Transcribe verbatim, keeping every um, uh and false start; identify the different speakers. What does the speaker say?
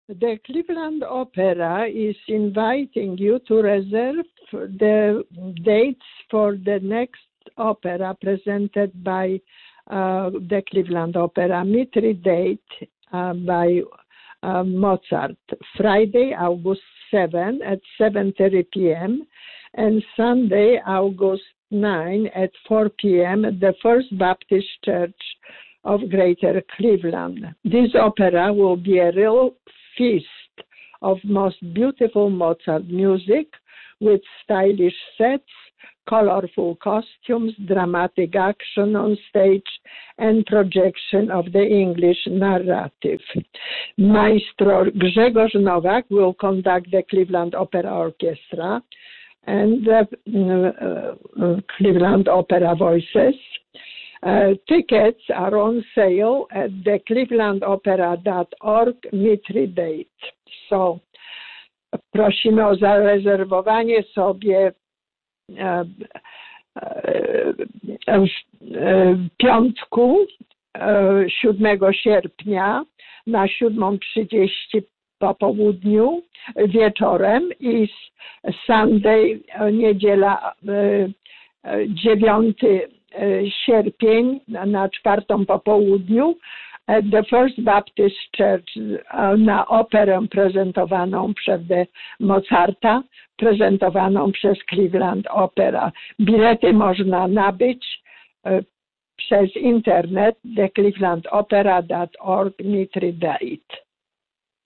Speaker 1: The Cleveland Opera is inviting you to reserve the dates for the next opera presented by uh, the Cleveland Opera, Mithridate uh, by uh, Mozart, Friday, August seventh at seven thirty p.m. and Sunday, August ninth at four p.m. at the First Baptist Church of Greater Cleveland. This opera will be a real feast of most beautiful Mozart music with stylish sets, colorful costumes, dramatic action on stage, and projection of the English narrative. Maestro Grzegorz Nowak will conduct the Cleveland Opera Orchestra and the uh, uh, Cleveland Opera Voices. Uh, tickets are on sale at the cleveland opera dot org Mithridate. So, prosimy o zarezerwowanie sobie e, e, e, piątku e, siódmego sierpnia na siódmą trzydzieści po południu wieczorem i Sunday, niedziela e, dziewiąty sierpień na czwartą po południu at the First Baptist Church na operę prezentowaną przez Mozarta, prezentowaną przez Cleveland Opera. Bilety można nabyć przez internet the cleveland opera dot org Mithridate.